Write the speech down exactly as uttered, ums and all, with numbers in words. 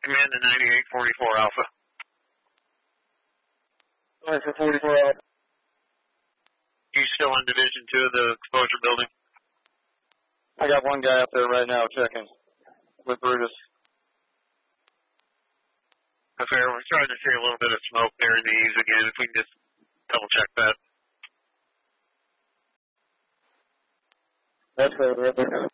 Command to ninety-eight forty-four Alpha. ninety-eight forty-four Alpha. You still on Division two of the exposure building? I got one guy up there right now checking with Brutus. Okay, we're trying to see a little bit of smoke there in the eaves again, if we can just double check that. That's right, right there.